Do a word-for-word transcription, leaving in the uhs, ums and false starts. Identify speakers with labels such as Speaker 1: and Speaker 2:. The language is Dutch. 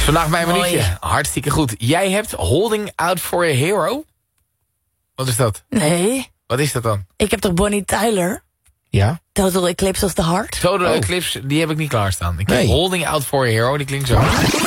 Speaker 1: vandaag mijn
Speaker 2: Mooi.
Speaker 1: minuutje. Hartstikke goed. Jij hebt Holding Out for a Hero? Wat is dat?
Speaker 2: Nee,
Speaker 1: Wat is dat dan?
Speaker 2: ik heb toch Bonnie Tyler?
Speaker 1: Ja?
Speaker 2: Total Eclipse of the Heart?
Speaker 1: Total
Speaker 3: Oh.
Speaker 1: Eclipse, die heb ik niet klaarstaan. Ik
Speaker 3: Nee.
Speaker 1: heb Holding Out for a Hero, die klinkt zo.